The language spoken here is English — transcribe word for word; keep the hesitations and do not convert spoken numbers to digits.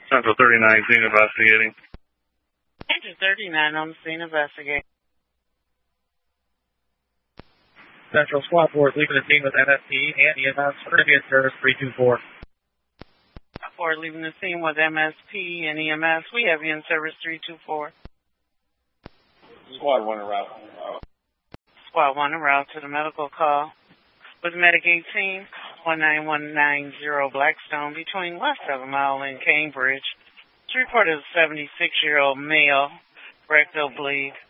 Central thirty-nine, scene investigating. Central thirty-nine on the scene investigating. Central Squad four leaving the scene with M S P and E M S for ambient service three two four. four leaving the scene with M S P and E M S. We have you in service three two four. Squad one en route. Uh, Squad one en route to the medical call with Medic eighteen, one nine one nine zero Blackstone between West seven Mile and Cambridge. It's reported a seventy-six-year-old male, rectal bleed.